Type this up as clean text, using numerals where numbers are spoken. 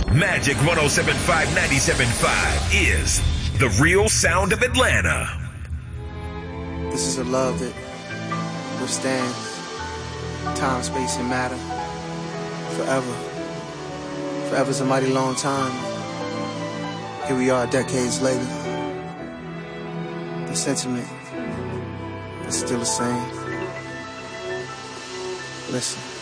Magic 107.5, 97.5 is the real sound of Atlanta. This is a love that withstands time, space, and matter forever. Forever's a mighty long time. Here we are decades later. The sentiment is still the same. Listen.